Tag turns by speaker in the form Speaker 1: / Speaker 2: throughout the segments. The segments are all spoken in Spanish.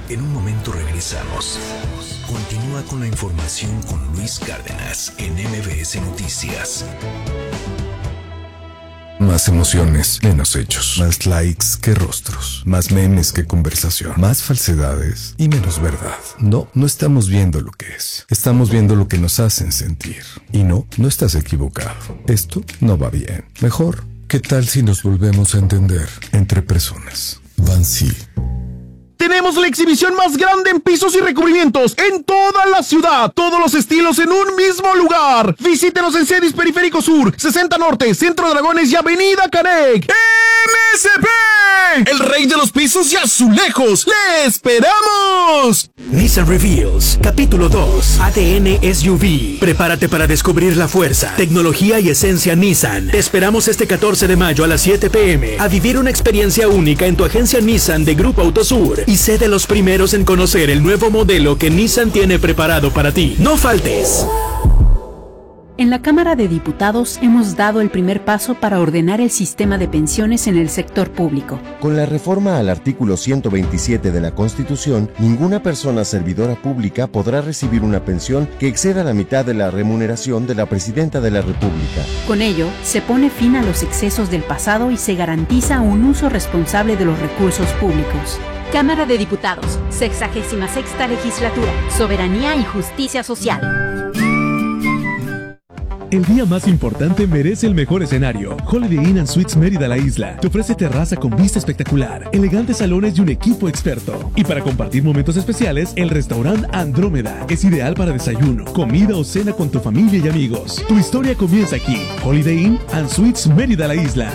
Speaker 1: En un momento regresamos. Continúa con la información con Luis Cárdenas en MBS Noticias. Más emociones, menos hechos. Más likes que rostros. Más memes que conversación. Más falsedades y menos verdad. No estamos viendo lo que es. Estamos viendo lo que nos hacen sentir. Y no estás equivocado. Esto no va bien. Mejor, ¿qué tal si nos volvemos a entender entre personas? Bansi.
Speaker 2: Tenemos la exhibición más grande en pisos y recubrimientos en toda la ciudad. Todos los estilos en un mismo lugar. Visítenos en Cedis Periférico Sur, 60 Norte, Centro Dragones y Avenida Canec. MSP, el rey de los pisos y azulejos. ¡Le esperamos!
Speaker 3: Nissan Reveals, capítulo 2, ADN SUV. Prepárate para descubrir la fuerza, tecnología y esencia Nissan. Te esperamos este 14 de mayo a las 7 p.m. a vivir una experiencia única en tu agencia Nissan de Grupo Autosur y sé de los primeros en conocer el nuevo modelo que Nissan tiene preparado para ti. ¡No faltes!
Speaker 4: En la Cámara de Diputados hemos dado el primer paso para ordenar el sistema de pensiones en el sector público.
Speaker 5: Con la reforma al artículo 127 de la Constitución, ninguna persona servidora pública podrá recibir una pensión que exceda la mitad de la remuneración de la Presidenta de la República.
Speaker 4: Con ello, se pone fin a los excesos del pasado y se garantiza un uso responsable de los recursos públicos.
Speaker 6: Cámara de Diputados, 66ª Legislatura, Soberanía y Justicia Social.
Speaker 7: El día más importante merece el mejor escenario. Holiday Inn & Suites Mérida La Isla te ofrece terraza con vista espectacular, elegantes salones y un equipo experto. Y para compartir momentos especiales, el restaurante Andrómeda es ideal para desayuno, comida o cena con tu familia y amigos. Tu historia comienza aquí. Holiday Inn & Suites Mérida La Isla.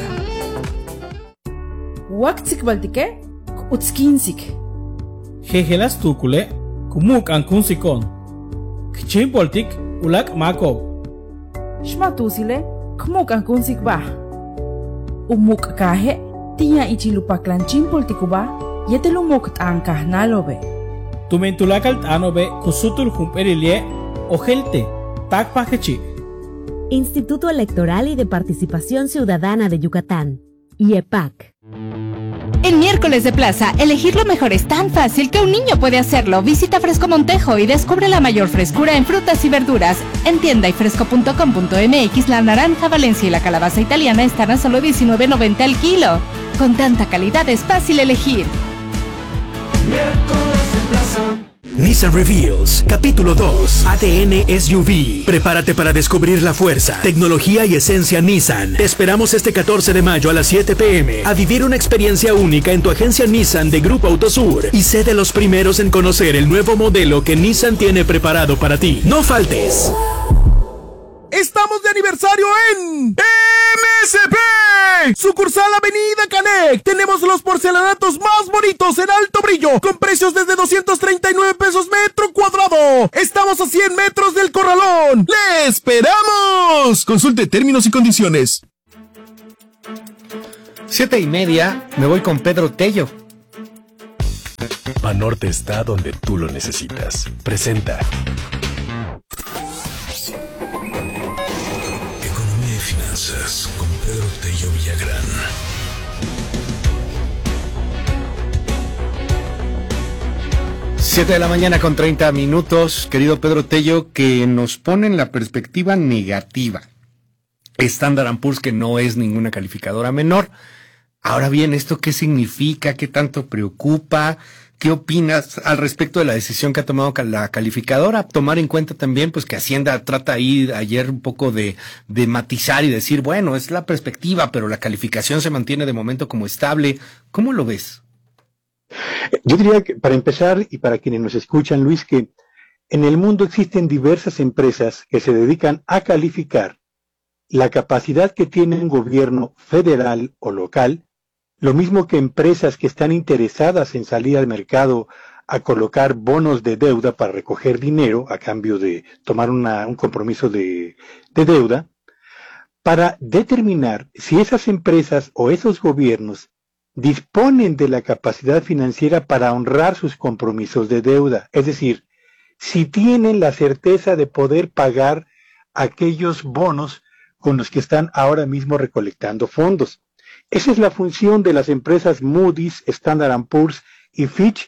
Speaker 8: Waktsik baltike, utskinsik.
Speaker 9: Jejelas tukule, kumuk ankunsikon. Kchim poltik, ulak makob.
Speaker 8: Shmatusile, kmuk ankunsik bah. Umuk kahe, tia ichilupak lanchin poltikuba, yetelumuk tankah nalobe.
Speaker 9: Tumentulakal tanobe, kusutul jumperilie, ojelte, takpakechi.
Speaker 10: Instituto Electoral y de Participación Ciudadana de Yucatán, IEPAC.
Speaker 6: En Miércoles de Plaza, elegir lo mejor es tan fácil que un niño puede hacerlo. Visita Fresco Montejo y descubre la mayor frescura en frutas y verduras. En tienda y fresco.com.mx, la naranja Valencia y la calabaza italiana están a solo $19.90 al kilo. Con tanta calidad es fácil elegir.
Speaker 3: Miércoles de Plaza. Nissan Reveals, capítulo 2, ADN SUV. Prepárate para descubrir la fuerza, tecnología y esencia Nissan. Te esperamos este 14 de mayo a las 7 p.m. a vivir una experiencia única en tu agencia Nissan de Grupo Autosur y sé de los primeros en conocer el nuevo modelo que Nissan tiene preparado para ti. ¡No faltes!
Speaker 2: Estamos de aniversario en MSP, sucursal Avenida Canec. Tenemos los porcelanatos más bonitos en alto brillo, con precios desde 239 pesos metro cuadrado. Estamos a 100 metros del Corralón. ¡Le esperamos! Consulte términos y condiciones.
Speaker 11: 7:30, me voy con Pedro Tello.
Speaker 12: Banorte está donde tú lo necesitas. Presenta.
Speaker 1: Economía y finanzas con Pedro Tello Villagrán.
Speaker 11: Siete de la mañana con 30 minutos, querido Pedro Tello, que nos pone en la perspectiva negativa. Standard & Poor's, que no es ninguna calificadora menor. Ahora bien, ¿esto qué significa? ¿Qué tanto preocupa? ¿Qué opinas al respecto de la decisión que ha tomado la calificadora? Tomar en cuenta también pues que Hacienda trata ahí ayer un poco de matizar y decir, bueno, es la perspectiva, pero la calificación se mantiene de momento como estable. ¿Cómo lo ves?
Speaker 13: Yo diría que, para empezar, y para quienes nos escuchan, Luis, que en el mundo existen diversas empresas que se dedican a calificar la capacidad que tiene un gobierno federal o local, lo mismo que empresas que están interesadas en salir al mercado a colocar bonos de deuda para recoger dinero a cambio de tomar un compromiso de deuda, para determinar si esas empresas o esos gobiernos disponen de la capacidad financiera para honrar sus compromisos de deuda, es decir, si tienen la certeza de poder pagar aquellos bonos con los que están ahora mismo recolectando fondos. Esa es la función de las empresas Moody's, Standard & Poor's y Fitch,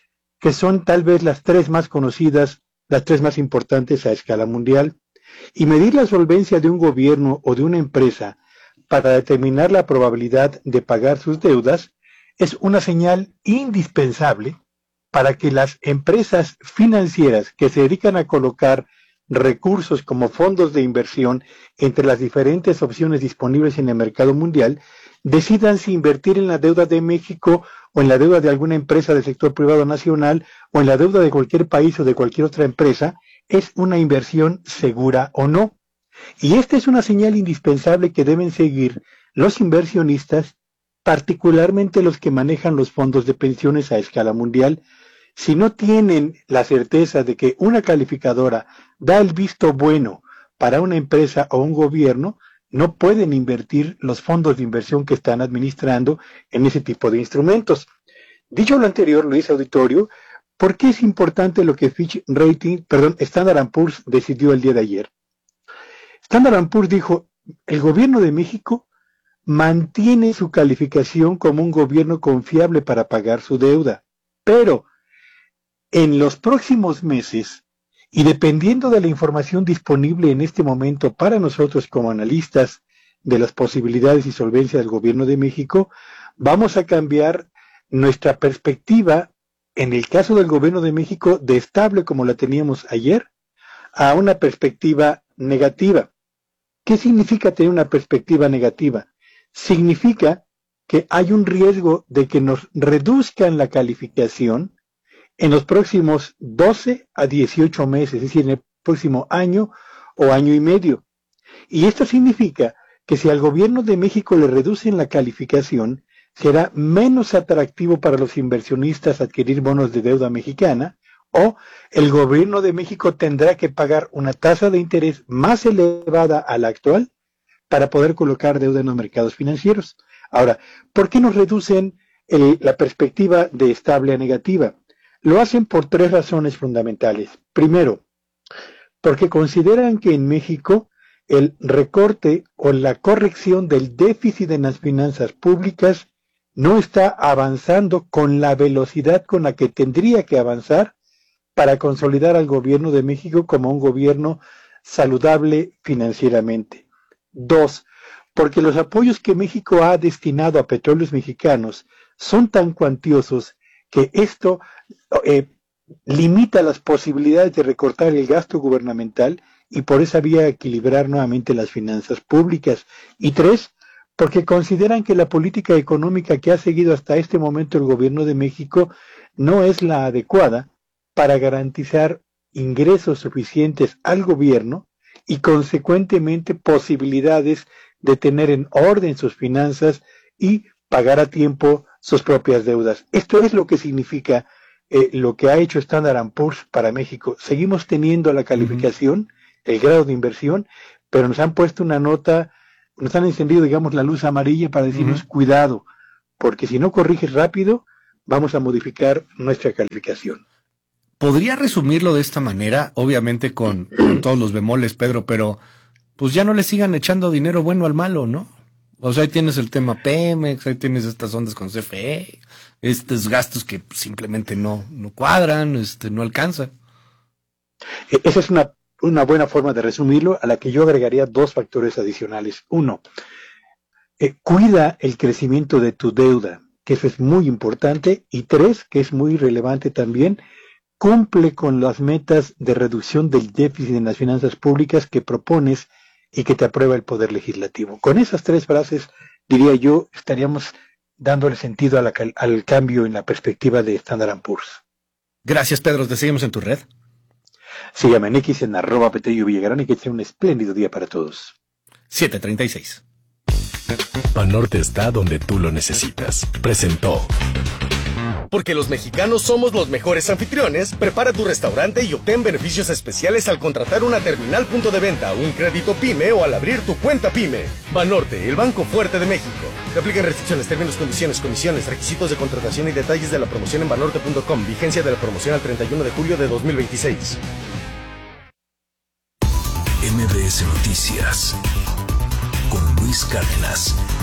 Speaker 13: que son tal vez las tres más conocidas, las tres más importantes a escala mundial, y medir la solvencia de un gobierno o de una empresa para determinar la probabilidad de pagar sus deudas es una señal indispensable para que las empresas financieras que se dedican a colocar recursos como fondos de inversión entre las diferentes opciones disponibles en el mercado mundial decidan si invertir en la deuda de México o en la deuda de alguna empresa del sector privado nacional o en la deuda de cualquier país o de cualquier otra empresa, es una inversión segura o no. Y esta es una señal indispensable que deben seguir los inversionistas, particularmente los que manejan los fondos de pensiones a escala mundial. Si no tienen la certeza de que una calificadora da el visto bueno para una empresa o un gobierno, no pueden invertir los fondos de inversión que están administrando en ese tipo de instrumentos. Dicho lo anterior, Luis Auditorio, ¿por qué es importante lo que Standard & Poor's decidió el día de ayer? Standard & Poor's dijo, el gobierno de México mantiene su calificación como un gobierno confiable para pagar su deuda, pero en los próximos meses, y dependiendo de la información disponible en este momento para nosotros como analistas de las posibilidades y solvencia del gobierno de México, vamos a cambiar nuestra perspectiva, en el caso del gobierno de México, de estable como la teníamos ayer, a una perspectiva negativa. ¿Qué significa tener una perspectiva negativa? Significa que hay un riesgo de que nos reduzcan la calificación en los próximos 12 a 18 meses, es decir, en el próximo año o año y medio. Y esto significa que si al gobierno de México le reducen la calificación, será menos atractivo para los inversionistas adquirir bonos de deuda mexicana, o el gobierno de México tendrá que pagar una tasa de interés más elevada a la actual para poder colocar deuda en los mercados financieros. Ahora, ¿por qué nos reducen la perspectiva de estable a negativa? Lo hacen por tres razones fundamentales. Primero, porque consideran que en México el recorte o la corrección del déficit en las finanzas públicas no está avanzando con la velocidad con la que tendría que avanzar para consolidar al gobierno de México como un gobierno saludable financieramente. Dos, porque los apoyos que México ha destinado a petróleos mexicanos son tan cuantiosos que esto limita las posibilidades de recortar el gasto gubernamental y por esa vía equilibrar nuevamente las finanzas públicas. Y tres, porque consideran que la política económica que ha seguido hasta este momento el gobierno de México no es la adecuada para garantizar ingresos suficientes al gobierno y consecuentemente posibilidades de tener en orden sus finanzas y pagar a tiempo sus propias deudas. Esto es lo que significa lo que ha hecho Standard & Poor's para México. Seguimos teniendo la calificación, el grado de inversión, pero nos han puesto una nota, nos han encendido, digamos, la luz amarilla para decirnos cuidado, porque si no corriges rápido, vamos a modificar nuestra calificación.
Speaker 11: Podría resumirlo de esta manera, obviamente con todos los bemoles, Pedro, pero pues ya no le sigan echando dinero bueno al malo, ¿no? O sea, ahí tienes el tema Pemex, ahí tienes estas ondas con CFE, estos gastos que simplemente no cuadran, no alcanzan.
Speaker 13: Esa es una buena forma de resumirlo, a la que yo agregaría dos factores adicionales. Uno, cuida el crecimiento de tu deuda, que eso es muy importante. Y tres, que es muy relevante también, cumple con las metas de reducción del déficit en las finanzas públicas que propones y que te aprueba el Poder Legislativo. Con esas tres frases, diría yo, estaríamos dándole sentido al cambio en la perspectiva de Standard & Poor's.
Speaker 11: Gracias, Pedro. ¿Te seguimos en tu red?
Speaker 13: Síganme en X en @Petello Villagrán y que sea un espléndido día para todos.
Speaker 11: 7:36.
Speaker 12: Banorte está donde tú lo necesitas. Presentó.
Speaker 14: Porque los mexicanos somos los mejores anfitriones, prepara tu restaurante y obtén beneficios especiales al contratar una terminal punto de venta, un crédito PYME o al abrir tu cuenta PYME. Banorte, el banco fuerte de México. Se aplican restricciones, términos, condiciones, comisiones, requisitos de contratación y detalles de la promoción en banorte.com. Vigencia de la promoción al 31 de julio de 2026.
Speaker 15: MBS Noticias con Luis Cárdenas.